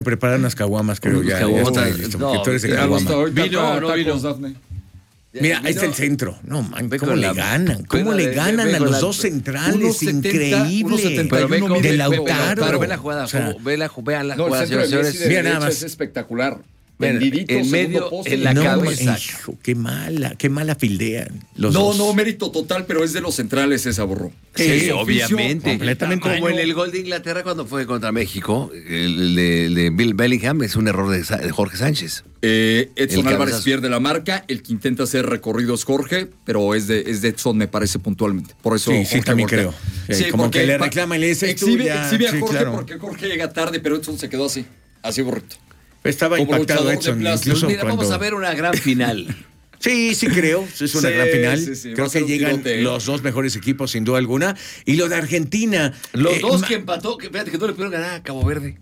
Preparar unas caguamas, creo ya. Caguamas, Listo, no, porque tú eres de Ya los caguama. tacos, Dafne. Mira, ahí está el centro. No, man, ¿cómo le ganan? ¿Cómo Ve le ganan a los dos centrales? 1.70, Increíble. Pero ve cómo de ve, Lautaro. pero ve la jugada, O sea, vean la jugada, No, el centro de señores. Messi de Mira nada derecha más. es espectacular. Mira, Vendidito, en medio, segundo poste. en la no, cabeza. hijo, qué mala fildean los dos. No, mérito total, pero es de los centrales esa, Borró. Sí, Ese obviamente. oficio, Completamente. Como en el gol de Inglaterra cuando fue contra México, el de Bill Bellingham es un error de Jorge Sánchez. Edson El Álvarez cabezazo. pierde la marca, el que intenta hacer recorridos Jorge, pero es de Edson, me parece puntualmente. Por eso Sí, Jorge también voltea. creo. Sí, como porque que le reclama y le dice, es exhibe tuya. a Sí, Jorge claro. porque Jorge llega tarde, pero Edson se quedó así borrito. Estaba como impactado luchador de Edson, plástico. incluso Mira, cuando... vamos a ver una gran final. Sí, creo. Es una Sí, gran final. sí, va Creo a ser que un llegan tiroteo. los dos mejores equipos, sin duda alguna. Y lo de Argentina. Los dos que empató, que fíjate que no le pudieron ganar a Cabo Verde.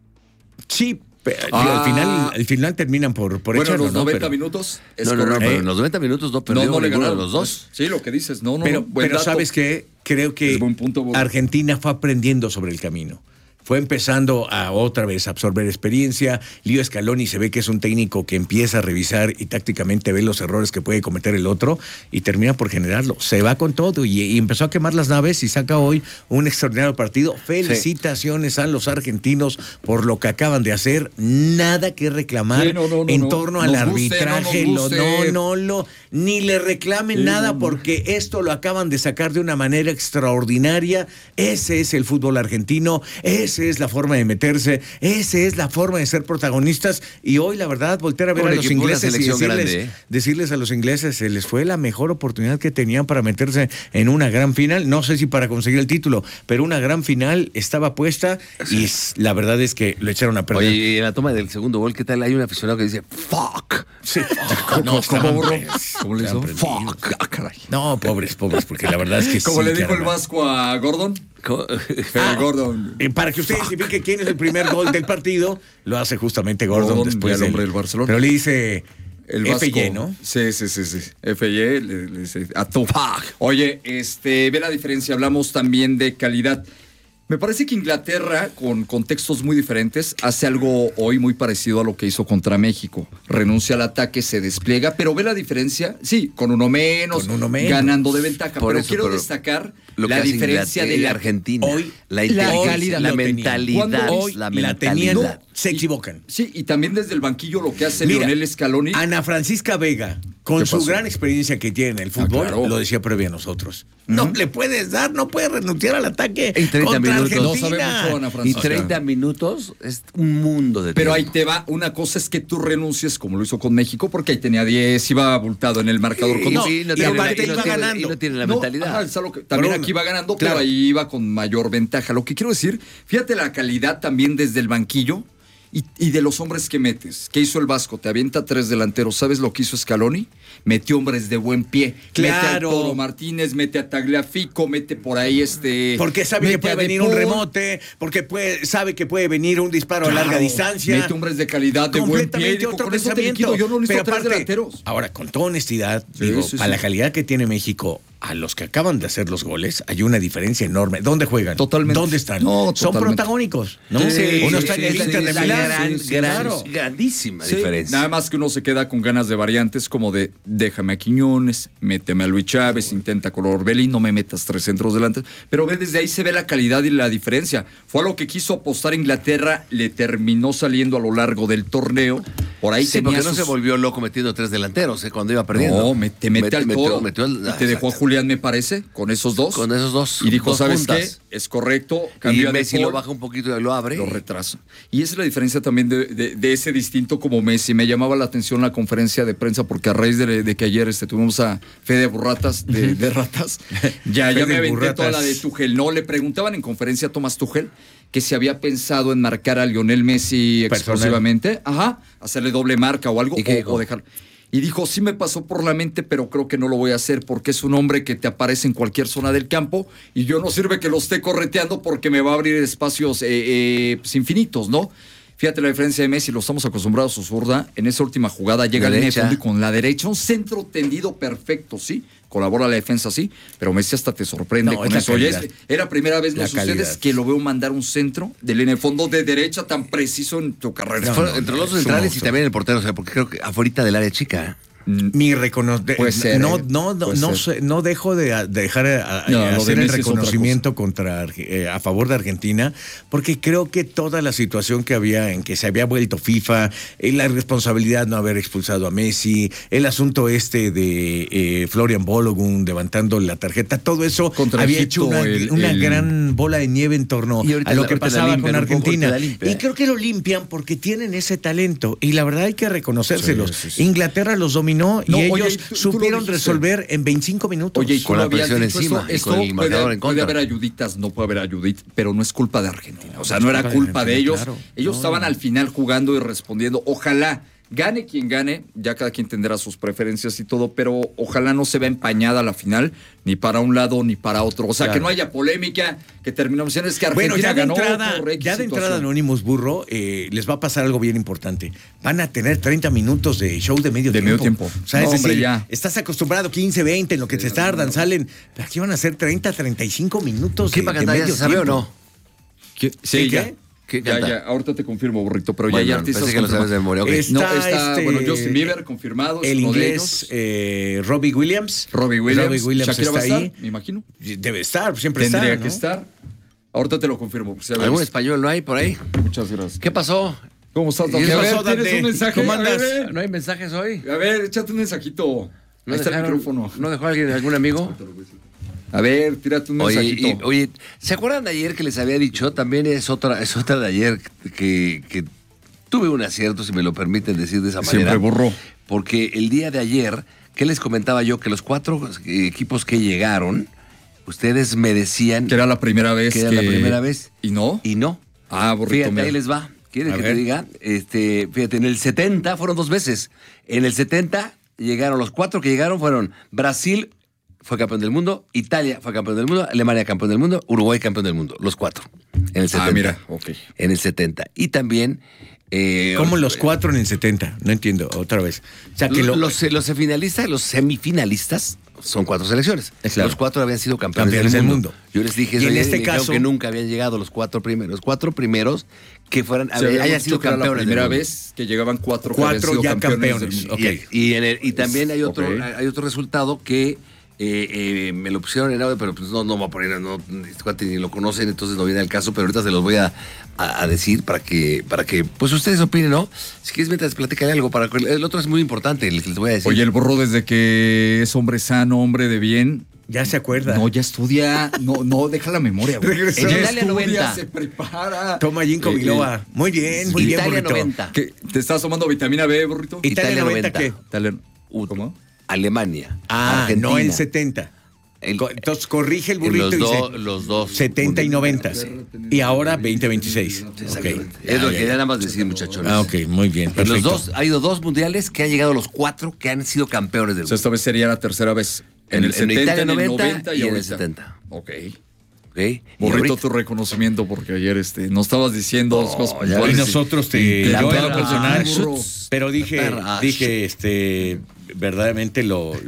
Sí, pero al final terminan por Bueno, echarlo, los ¿no? 90 Pero- minutos. Es No, correcto. pero en los 90 minutos no perdió no le ninguno de ganaron los dos. Sí, lo que dices. No, Pero, buen pero dato. ¿sabes qué? Creo que Es buen punto, Borja. Argentina fue aprendiendo sobre el camino. Fue empezando a otra vez a absorber experiencia. Leo Scaloni se ve que es un técnico que empieza a revisar y tácticamente ve los errores que puede cometer el otro y termina por generarlo. Se va con todo y empezó a quemar las naves y saca hoy un extraordinario partido. Felicitaciones a los argentinos por lo que acaban de hacer. Nada que reclamar Sí, no, en no. torno al Nos guste, arbitraje. no nos guste. Ni le reclamen Sí, nada no. porque esto lo acaban de sacar de una manera extraordinaria. Ese es el fútbol argentino, esa es la forma de meterse, esa es la forma de ser protagonistas. Y hoy, la verdad, voltear a ver Un a los equipo, una ingleses y selección grande, decirles a los ingleses, se les fue la mejor oportunidad que tenían para meterse en una gran final. No sé si para conseguir el título, pero una gran final estaba puesta y la verdad es que lo echaron a perder. Oye, y en la toma del segundo gol, ¿qué tal? Hay un aficionado que dice, fuck. Sí. ¿Cómo le hizo? Fuck. Ah, caray. No, pobres, porque la verdad es que Como sí, le dijo el caramba. Vasco a Gordon. Gordon. Para que usted identifique quién es el primer gol del partido, lo hace justamente Gordon Gordon, después el hombre del Barcelona. Pero le dice El Vasco. FY, ¿no? Sí. FY le dice a tu. Oye, ve la diferencia. Hablamos también de calidad. Me parece que Inglaterra, con contextos muy diferentes, hace algo hoy muy parecido a lo que hizo contra México. Renuncia al ataque, se despliega, pero ve la diferencia, sí, con uno menos, ganando de ventaja. Por pero eso, quiero pero destacar lo que la hace diferencia de la Argentina. Hoy, la calidad la lo tenían. mentalidad. Hoy La la tenían, mentalidad. se equivocan. Sí, y también desde el banquillo lo que hace Mira, Lionel Scaloni. Ana Francisca Vega, con ¿Qué su pasó? gran experiencia que tiene en el fútbol, claro. lo decía previo a nosotros. No le puedes dar, no puedes renunciar al ataque En 30 contra minutos. Argentina. No sabe mucho, Ana Y Francisca. 30 minutos es un mundo de Pero ahí tiempo. te va, una cosa es que tú renuncies como lo hizo con México, porque ahí tenía 10, iba abultado en el marcador con no, dos. y tiene aparte la- iba tiene- ganando. y no tiene la No, mentalidad. ajá, es algo que también Por aquí uno. iba ganando, Claro. pero ahí iba con mayor ventaja. Lo que quiero decir, fíjate la calidad también desde el banquillo y de los hombres que metes. ¿Qué hizo el Vasco? Te avienta 3 delanteros. ¿Sabes lo que hizo Scaloni? Metió hombres de buen pie. Mete al Claro. Toro Martínez, mete a Tagliafico, mete por ahí Porque sabe que mete puede a De venir un Paul. remote, porque sabe que puede venir un disparo a larga Claro, distancia. mete hombres de calidad, de buen pie. Completamente Dijo, otro con eso te pensamiento. liquido, yo no necesito Pero 3 delanteros. ahora, con toda honestidad, Sí, digo, sí, para sí. la calidad que tiene México, a los que acaban de hacer los goles, hay una diferencia enorme. ¿Dónde juegan? Totalmente. ¿Dónde están? No, Son totalmente. protagónicos, ¿no? Sí, Uno sí, está en el sí, Inter de la Milán. gran, grandísima Sí, diferencia. nada más que uno se queda con ganas de variantes como de déjame a Quiñones, méteme a Luis Chávez, intenta con Orbelín, no me metas 3 centros delante. Pero ve, desde ahí se ve la calidad y la diferencia. Fue a lo que quiso apostar Inglaterra, le terminó saliendo a lo largo del torneo. Por ahí Sí, tenía porque no sus- se volvió loco metiendo 3 delanteros cuando iba perdiendo. No, te mete al Toro. metió al- y te dejó a exacto. Julián, me parece, con esos dos. Con esos dos. Y dijo, dos ¿sabes puntas. qué? Es correcto. Y Cambió a De Messi Paul, lo baja un poquito y lo abre. lo retrasa. Y esa es la diferencia también de ese distinto como Messi. Me llamaba la atención la conferencia de prensa porque a raíz de que ayer tuvimos a Fede Burratas de Ratas, ya Fede me aventé Burratas. toda la de Tuchel. No, le preguntaban en conferencia a Tomás Tuchel que se había pensado en marcar a Lionel Messi Personal. exclusivamente. Ajá, hacerle doble marca o algo. ¿Y qué dijo? O dejar. Y dijo, sí me pasó por la mente, pero creo que no lo voy a hacer porque es un hombre que te aparece en cualquier zona del campo y yo no sirve que lo esté correteando porque me va a abrir espacios pues, infinitos, ¿no? Fíjate la diferencia de Messi, lo estamos acostumbrados a su zurda. En esa última jugada llega a la línea de Derecha. fondo y con la derecha, un centro tendido perfecto, ¿sí? colabora la defensa, sí, pero Messi hasta te sorprende No, con es la eso. Oye, calidad. era primera vez, La no sucedes, calidad. que lo veo mandar un centro de línea de fondo de derecha tan preciso en tu carrera. No, Fueron entre los es un centrales y monstruo. también el portero, o sea, porque creo que afuera del área chica. Mi reconocimiento. Puede ser, No, ¿eh? no, no, Puede no, ser. no dejo de dejar No, lo de hacer el Messi es otra reconocimiento a favor de Argentina, porque creo que toda la situación que había en que se había vuelto FIFA, la responsabilidad no haber expulsado a Messi, el asunto de Florian Balogun levantando la tarjeta, todo eso Contra había Egipto, hecho una gran bola de nieve en torno Y ahorita a lo la- que ahorita la pasaba limpian con un poco, Argentina. ahorita la limpian. Y creo que lo limpian porque tienen ese talento. Y la verdad hay que reconocérselos. Sí, sí, sí. Inglaterra los dominó No, y oye, ellos tú lo supieron dijiste. resolver en 25 minutos. Oye, y Con tú la lo habías presión dicho, encima y con el marcador en puede contra. haber ayuditas, no puede haber ayuditas, pero no es culpa de Argentina. O sea, no era culpa de culpa de Argentina, ellos. claro. Ellos No, estaban no. al final jugando y respondiendo. Ojalá gane quien gane, ya cada quien tendrá sus preferencias y todo, pero ojalá no se vea empañada la final, ni para un lado ni para otro. O sea, Claro. que no haya polémica, que terminemos diciendo es que Argentina Bueno, ganó por X ya de entrada, situación. Anonymous Burro, les va a pasar algo bien importante. Van a tener 30 minutos de show de medio De tiempo. medio tiempo. O sea, No, es hombre, decir, ya. estás acostumbrado 15, 20, en lo que te tardan, salen. Pero aquí van a ser 30, 35 minutos ¿Quién va a cantar? ¿Ya se sabe o no? ¿Qué? Sí, ¿Qué, ya. qué? ¿Qué Ya, canta? ya, ahorita te confirmo, burrito, pero Bueno, ya hay artistas pensé que lo sabes de memoria. Ok. Está, No, está, este, bueno, Justin Bieber confirmado, es El uno de inglés ellos. Robbie Williams. Robbie Williams, Shakira está va a estar, ahí. me imagino. Debe estar, siempre Tendría está. que ¿no? estar. Ahorita te lo confirmo. Pues, ya ves. ¿Algún español no hay por ahí? Muchas gracias. ¿Qué pasó? ¿Cómo estás, ¿Qué Dante? A ver, pasó, Dante? ¿tienes un mensaje? ¿Cómo A ver, andas? ¿No hay mensajes hoy? a ver, échate un mensajito. Ahí está el micrófono. ¿No dejó alguien, algún amigo? A ver, tírate un Oye, mensajito. oye, ¿se acuerdan de ayer que les había dicho? También es otra de ayer que tuve un acierto, si me lo permiten decir de esa manera. Siempre burro. Porque el día de ayer, ¿qué les comentaba yo? Que los 4 equipos que llegaron, ustedes me decían Que era la primera vez. que era la primera vez. ¿Y no? Y no. Ah, burrito. Fíjate, mira. ahí les va. ¿Quieres A que ver. te diga? Fíjate, en el 70 fueron 2 veces. En el 70 llegaron, los 4 que llegaron fueron Brasil, fue campeón del mundo, Italia fue campeón del mundo, Alemania campeón del mundo, Uruguay campeón del mundo. Los 4. En el 70. Ah, mira, ok. En el 70. Y también... Como los 4 en el 70. No entiendo, otra vez. O sea, que los semifinalistas, los semifinalistas son 4 selecciones. Claro. Los 4 habían sido campeones, Campeones del mundo. Yo les dije Y eso en ayer este y dijeron caso- que nunca habían llegado los 4 primeros. Los 4 primeros que fueran Se había hayan dicho sido que era la campeones. del primera mundo. vez que llegaban 4 Cuatro ya campeones. del mundo. Ok. Y también hay otro, Ok. hay otro resultado que me lo pusieron en audio, pero pues no va a poner, no, este cuate ni lo conocen, entonces no viene al caso, pero ahorita se los voy a decir para que pues ustedes opinen, ¿no? Si quieres, mientras platicaré algo, el otro es muy importante, les voy a decir. Oye, el burro desde que es hombre sano, hombre de bien. Ya se acuerda. No, ya estudia. No, deja la memoria, güey. Regresó. Ya Italia estudia, 90. se prepara. Toma Ginkgo biloba. Muy bien, muy bien, Italia burrito. 90. ¿Qué? ¿Te estás tomando vitamina B, burrito? Italia 90, ¿qué? ¿Cómo? Alemania. Ah, Argentina. no el 70. Entonces corrige el burrito y dice los dos. 70 y 90. Y ahora 2026. Exactamente. Ok. Es lo Ya, que ya. nada más decir, muchachones. Ah, ok, muy bien. En Perfecto. los dos, ha ido 2 mundiales que han llegado los 4 que han sido campeones del O sea, mundo. esta vez sería la tercera vez. En el 70, Italia en el 90 90 y en el ahorita. 70. Ok. ¿Ok? Y Burrito, ahorita- tu reconocimiento, porque ayer nos estabas diciendo dos cosas ya Y puntuales. nosotros Y te. la Yo en lo perra, personal, burro. pero dije, verdaderamente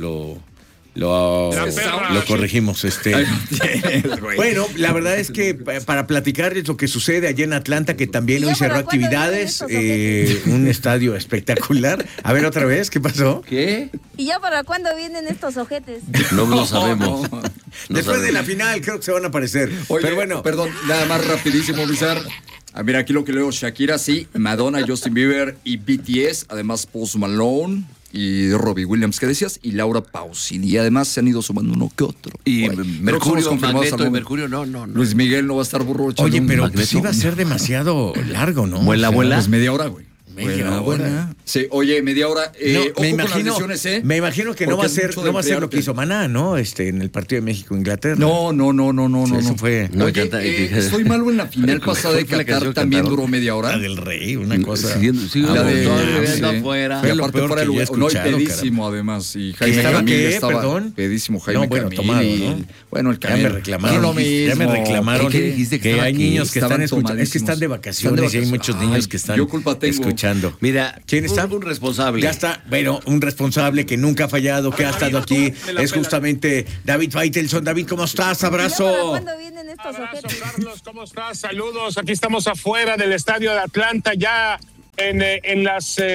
lo corregimos. Ay, no tienes, güey. Bueno, la verdad es que para platicarles lo que sucede allá en Atlanta, que también ¿Y hoy ya cerró para cuándo actividades, vienen estos un estadio espectacular. A ver otra vez, ¿qué pasó? ¿Qué? ¿Y ya para cuándo vienen estos ojetes? No lo sabemos. No. No Después de sabemos. la final creo que se van a aparecer. Oye, Pero bueno, perdón, nada más rapidísimo, Bizar. Ah, mira, aquí lo que leo, Shakira, sí, Madonna, Justin Bieber y BTS, además Post Malone y Robbie Williams, ¿qué decías? Y Laura Pausini. Y además se han ido sumando uno que otro. Y Por ahí. Creo que son los Mercurio, confirmados Magneto al y momento. Mercurio, no. Luis Miguel no va a estar burro. echando oye, un pero magneto. pues iba a ser demasiado largo, ¿no? Vuela, O sea, vuela. Pues media hora, güey. Media hora. Sí, oye, media hora. No, Ojo con las lesiones, ¿eh? me imagino que no Porque va a es ser, mucho no de va a ser lo enfriarte. que hizo Maná, ¿no? En el partido de México-Inglaterra. No. Sí, eso no. fue No, Oye, canta- estoy malo en la final ¿Cuál pasada de fue la Qatar, canción que también cantaron? duró media hora. La del Rey, una cosa. Siguiendo, La de todavía sí. viviendo afuera. Fue Y lo aparte peor fuera que el yo he lugar, no, y escuchado, pedísimo además. Y Jaime ¿Estaba Camil qué? estaba Perdón. pedísimo Jaime No, bueno, Camil. tomado, y- ¿no? Bueno, el Ya Camil. me reclamaron. No es lo Ya me mismo. reclamaron ¿Qué dijiste? Que que estaba hay aquí, niños que están estaban escuchando. Es que están de tomadísimos. vacaciones y hay muchos niños que están Yo culpa tengo. marchando. Mira, ¿Quién está? Un responsable. Ya está. Bueno, un responsable que nunca ha fallado, que ha estado aquí, es justamente David Faitelson. David, ¿cómo estás? ¿Para Abrazo. cuándo vienen estos Abrazo, ojetes? Carlos, ¿cómo estás? Saludos. Aquí estamos afuera del estadio de Atlanta, ya en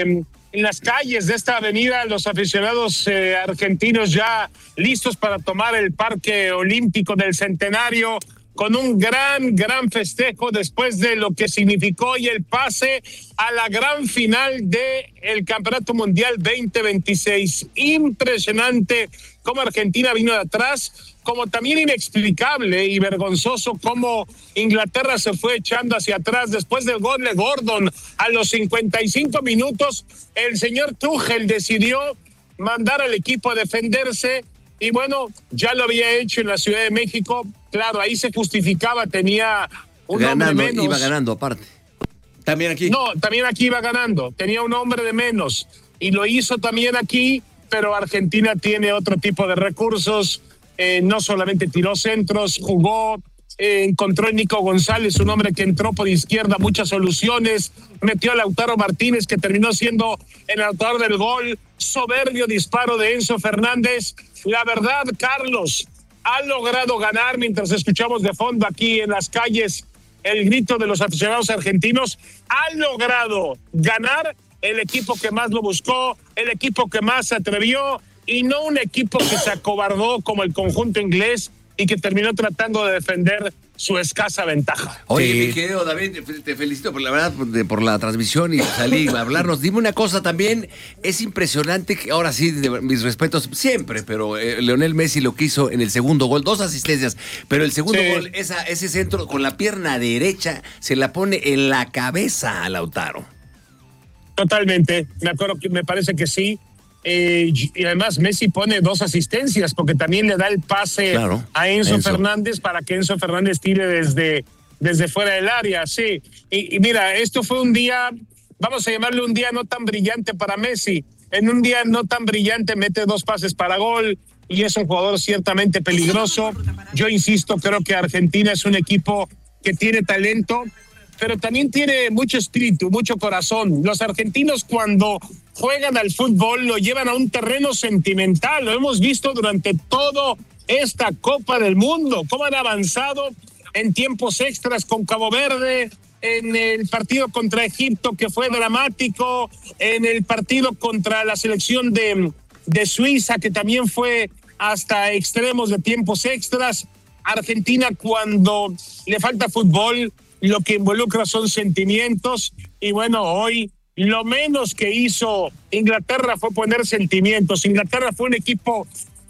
las calles de esta avenida, los aficionados argentinos ya listos para tomar el Parque Olímpico del Centenario con un gran festejo después de lo que significó hoy el pase a la gran final del Campeonato Mundial 2026. Impresionante cómo Argentina vino de atrás, como también inexplicable y vergonzoso cómo Inglaterra se fue echando hacia atrás después del gol de Gordon a los 55 minutos. El señor Tuchel decidió mandar al equipo a defenderse y bueno, ya lo había hecho en la Ciudad de México. Claro, ahí se justificaba, tenía un hombre menos. Iba ganando aparte. También aquí. No, también aquí iba ganando, tenía un hombre de menos y lo hizo también aquí, pero Argentina tiene otro tipo de recursos, no solamente tiró centros, jugó, encontró a Nico González, un hombre que entró por izquierda, muchas soluciones, metió a Lautaro Martínez, que terminó siendo el autor del gol, soberbio disparo de Enzo Fernández. La verdad, Carlos, ha logrado ganar, mientras escuchamos de fondo aquí en las calles el grito de los aficionados argentinos, ha logrado ganar el equipo que más lo buscó, el equipo que más se atrevió, y no un equipo que se acobardó como el conjunto inglés y que terminó tratando de defender su escasa ventaja. Oye, Sí. mi querido David, te felicito por la verdad, por la transmisión y salir a hablarnos. Dime una cosa también, es impresionante que ahora sí, mis respetos siempre, pero Lionel Messi lo que hizo en el segundo gol, 2 asistencias, pero el segundo Sí. gol, ese centro con la pierna derecha, se la pone en la cabeza a Lautaro. Totalmente, me parece que sí. Y además Messi pone 2 asistencias porque también le da el pase Claro, a Enzo Enzo. Fernández para que Enzo Fernández tire desde fuera del área, sí. Y mira, esto fue un día, vamos a llamarle un día no tan brillante para Messi. En un día no tan brillante mete 2 pases para gol y es un jugador ciertamente peligroso. Yo insisto, creo que Argentina es un equipo que tiene talento, pero también tiene mucho espíritu, mucho corazón. Los argentinos cuando juegan al fútbol lo llevan a un terreno sentimental. Lo hemos visto durante toda esta Copa del Mundo, cómo han avanzado en tiempos extras con Cabo Verde, en el partido contra Egipto que fue dramático, en el partido contra la selección de Suiza que también fue hasta extremos de tiempos extras. Argentina cuando le falta fútbol, lo que involucra son sentimientos y bueno, hoy lo menos que hizo Inglaterra fue poner sentimientos. Inglaterra fue un equipo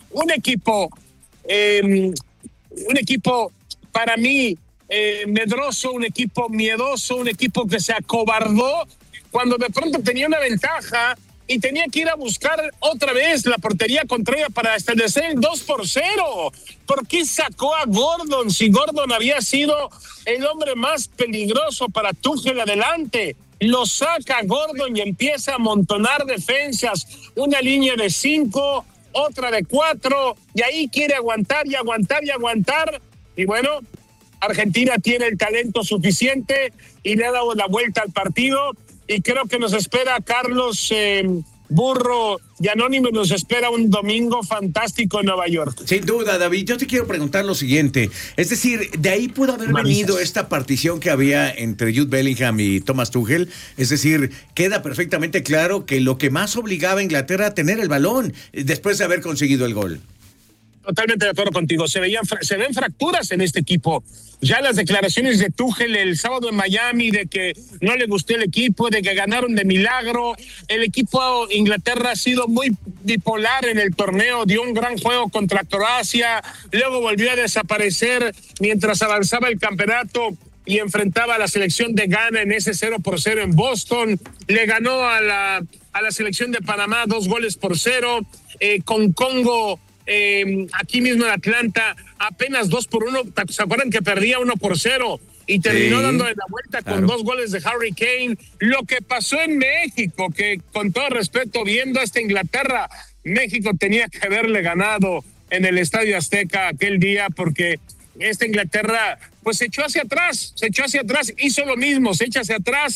para mí medroso, un equipo miedoso, un equipo que se acobardó cuando de pronto tenía una ventaja y tenía que ir a buscar otra vez la portería contraria para establecer el 2-0. ¿Por qué sacó a Gordon si Gordon había sido el hombre más peligroso para Tuchel adelante? Lo saca Gordon y empieza a amontonar defensas, una línea de 5, otra de 4, y ahí quiere aguantar y aguantar y aguantar. Y bueno, Argentina tiene el talento suficiente y le ha dado la vuelta al partido. Y creo que nos espera Carlos Burro y Anónimo, nos espera un domingo fantástico en Nueva York. Sin duda, David, yo te quiero preguntar lo siguiente. Es decir, de ahí pudo haber venido esta partición que había entre Jude Bellingham y Thomas Tuchel. Es decir, queda perfectamente claro que lo que más obligaba a Inglaterra a tener el balón después de haber conseguido el gol. Totalmente de acuerdo contigo. Se ven fracturas en este equipo. Ya las declaraciones de Tuchel el sábado en Miami de que no le gustó el equipo, de que ganaron de milagro. El equipo Inglaterra ha sido muy bipolar en el torneo, dio un gran juego contra Croacia, luego volvió a desaparecer mientras avanzaba el campeonato y enfrentaba a la selección de Ghana en ese 0-0 en Boston. Le ganó a la selección de Panamá 2-0. Con Congo aquí mismo en Atlanta, apenas 2-1. ¿Se acuerdan que perdía 1-0? Y terminó dándole la vuelta con 2 goles de Harry Kane. Lo que pasó en México, que con todo respeto, viendo a esta Inglaterra, México tenía que haberle ganado en el Estadio Azteca aquel día, porque esta Inglaterra pues se echó hacia atrás, hizo lo mismo, se echa hacia atrás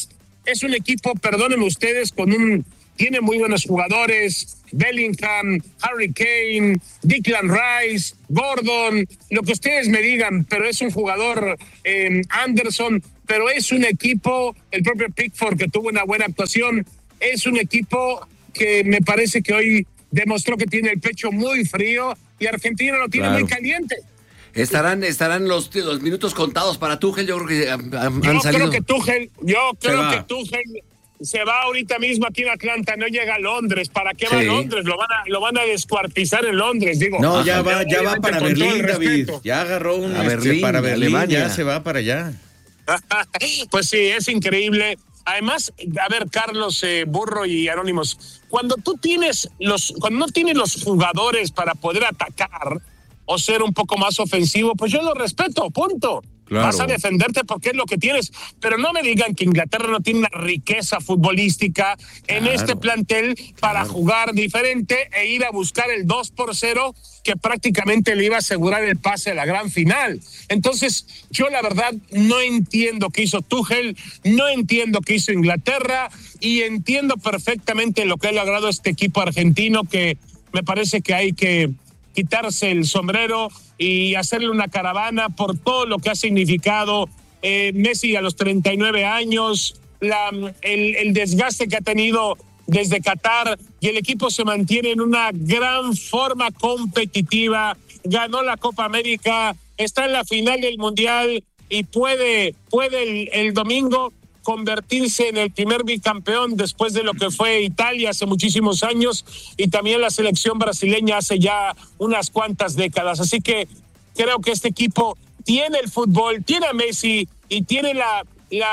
es un equipo, perdónenme ustedes, tiene muy buenos jugadores, Bellingham, Harry Kane, Declan Rice, Gordon, lo que ustedes me digan, pero es un jugador, Anderson, pero es un equipo, el propio Pickford que tuvo una buena actuación, es un equipo que me parece que hoy demostró que tiene el pecho muy frío y Argentina lo tiene muy caliente. Estarán los minutos contados para Tuchel. Yo creo que han salido. Creo que Tuchel se va ahorita mismo aquí en Atlanta, no llega a Londres. ¿Para qué va a Londres? Lo van a descuartizar en Londres, digo. No, ya va para Berlín, David. Ya agarró Berlín, para Berlín, Alemania. Ya se va para allá. Pues sí, es increíble. Además, a ver, Carlos, Burro y Anónimos, cuando no tienes los jugadores para poder atacar o ser un poco más ofensivo, pues yo lo respeto, punto. Claro. Vas a defenderte porque es lo que tienes, pero no me digan que Inglaterra no tiene una riqueza futbolística en este plantel para jugar diferente e ir a buscar el 2-0 que prácticamente le iba a asegurar el pase a la gran final. Entonces, yo la verdad no entiendo qué hizo Tuchel, no entiendo qué hizo Inglaterra y entiendo perfectamente lo que ha logrado este equipo argentino, que me parece que hay que quitarse el sombrero y hacerle una caravana por todo lo que ha significado Messi a los 39 años, el desgaste que ha tenido desde Qatar, y el equipo se mantiene en una gran forma competitiva, ganó la Copa América, está en la final del Mundial y puede el domingo convertirse en el primer bicampeón después de lo que fue Italia hace muchísimos años y también la selección brasileña hace ya unas cuantas décadas. Así que creo que este equipo tiene el fútbol, tiene a Messi y tiene la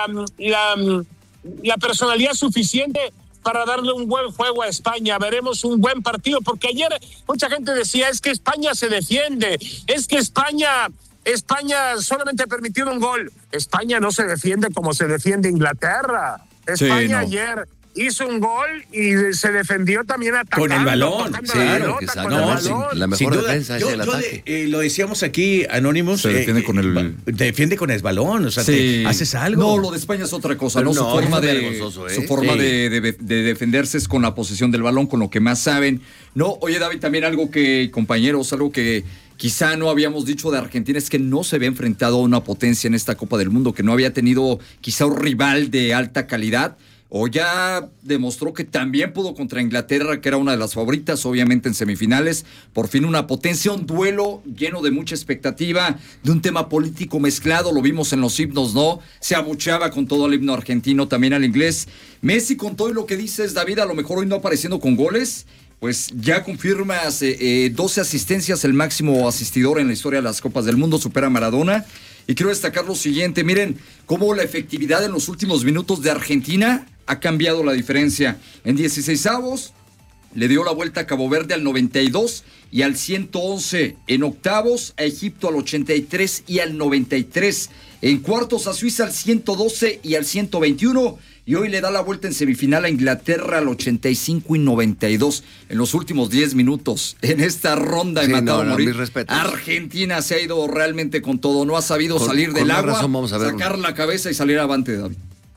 personalidad suficiente para darle un buen juego a España. Veremos un buen partido, porque ayer mucha gente decía, es que España se defiende, es que España solamente ha permitido un gol. España no se defiende como se defiende Inglaterra. España ayer hizo un gol y se defendió también atacando. Con el balón, claro. La mejor defensa es el ataque. Lo decíamos aquí, Anónimos. Se defiende con el... Defiende con el balón, o sea, haces algo. No, lo de España es otra cosa, ¿no? Su forma de defenderse es con la posesión del balón, con lo que más saben. No, oye, David, también algo que quizá no habíamos dicho de Argentina es que no se había enfrentado a una potencia en esta Copa del Mundo, que no había tenido quizá un rival de alta calidad, o ya demostró que también pudo contra Inglaterra, que era una de las favoritas, obviamente en semifinales. Por fin una potencia, un duelo lleno de mucha expectativa, de un tema político mezclado, lo vimos en los himnos, ¿no? Se abucheaba con todo el himno argentino, también al inglés. Messi, con todo lo que dices, David, a lo mejor hoy no apareciendo con goles, pues ya confirmas 12 asistencias, el máximo asistidor en la historia de las Copas del Mundo, supera a Maradona. Y quiero destacar lo siguiente, miren cómo la efectividad en los últimos minutos de Argentina ha cambiado la diferencia. En 16avos le dio la vuelta a Cabo Verde al 92 y al 111. En octavos a Egipto al 83 y al 93. En cuartos a Suiza al 112 y al 121. Y hoy le da la vuelta en semifinal a Inglaterra al 85 y 92. En los últimos 10 minutos, en esta ronda de matado a morir, Argentina se ha ido realmente con todo. No ha sabido salir del agua, sacar la cabeza y salir avante, David.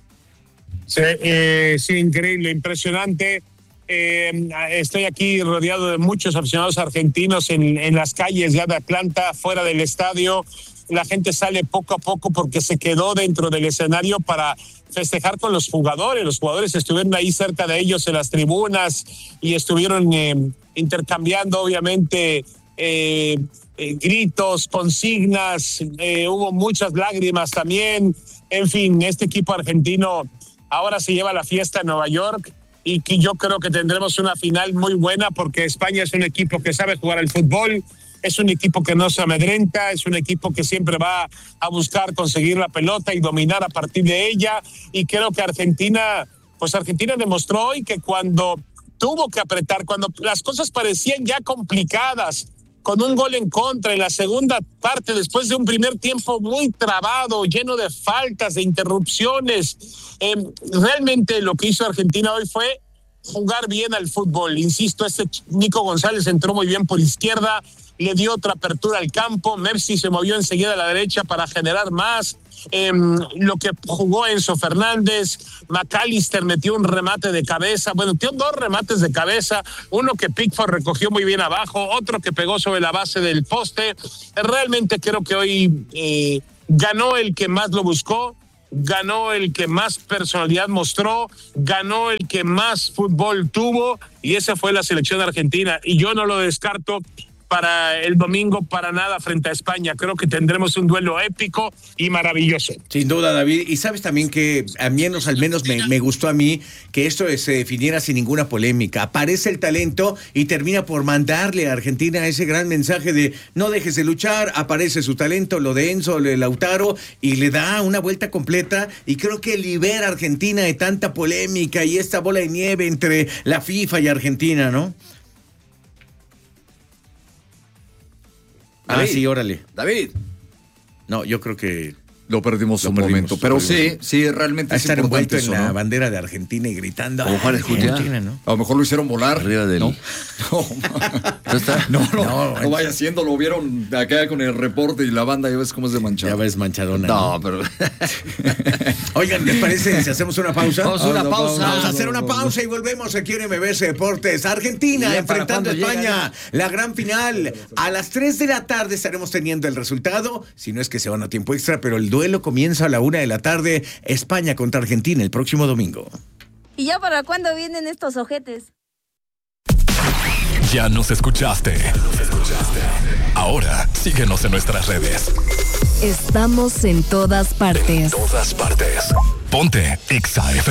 Sí, increíble, impresionante. Estoy aquí rodeado de muchos aficionados argentinos en las calles ya de Atlanta, fuera del estadio. La gente sale poco a poco porque se quedó dentro del escenario para festejar con los jugadores. Los jugadores estuvieron ahí cerca de ellos en las tribunas y estuvieron intercambiando, obviamente, gritos, consignas. Hubo muchas lágrimas también. En fin, este equipo argentino ahora se lleva la fiesta en Nueva York y que yo creo que tendremos una final muy buena, porque España es un equipo que sabe jugar al fútbol. Es un equipo que no se amedrenta, es un equipo que siempre va a buscar conseguir la pelota y dominar a partir de ella. Y creo que Argentina demostró hoy que cuando tuvo que apretar, cuando las cosas parecían ya complicadas, con un gol en contra en la segunda parte, después de un primer tiempo muy trabado, lleno de faltas, de interrupciones, realmente lo que hizo Argentina hoy fue jugar bien al fútbol. Insisto, Nico González entró muy bien por izquierda, le dio otra apertura al campo. Messi se movió enseguida a la derecha para generar más. Lo que jugó Enzo Fernández, McAllister metió un remate de cabeza, bueno, metió 2 remates de cabeza, uno que Pickford recogió muy bien abajo, otro que pegó sobre la base del poste. Realmente creo que hoy ganó el que más lo buscó, ganó el que más personalidad mostró, ganó el que más fútbol tuvo, y esa fue la selección argentina, y yo no lo descarto para el domingo para nada frente a España. Creo que tendremos un duelo épico y maravilloso. Sin duda, David. Y sabes también que al menos me gustó a mí que esto se definiera sin ninguna polémica. Aparece el talento y termina por mandarle a Argentina ese gran mensaje de no dejes de luchar. Aparece su talento, lo de Enzo, lo de Lautaro, y le da una vuelta completa, y creo que libera a Argentina de tanta polémica y esta bola de nieve entre la FIFA y Argentina, ¿no? David, sí, órale. David. No, yo creo que Lo perdimos un momento. Pero sí, realmente a es estar importante envuelto eso, en la ¿no? bandera de Argentina y gritando. Como Juárez Jutia. ¿No? A lo mejor lo hicieron volar. Arriba del... ¿no? ¿No está? No vaya haciendo, lo vieron acá con el reporte y la banda, ya ves cómo es de manchado. Ya ves manchadona. No, pero... Oigan, ¿les parece si hacemos una pausa? Vamos a una pausa. Vamos a hacer una pausa y volvemos aquí en MBS Deportes. Argentina enfrentando a España. La gran final. A las 3 de la tarde estaremos teniendo el resultado. Si no es que se van a tiempo extra, pero el duelo comienza a la 1 de la tarde. España contra Argentina el próximo domingo. ¿Y ya para cuándo vienen estos ojetes? Ya nos escuchaste. Ahora síguenos en nuestras redes. Estamos en todas partes. Ponte Exa FM.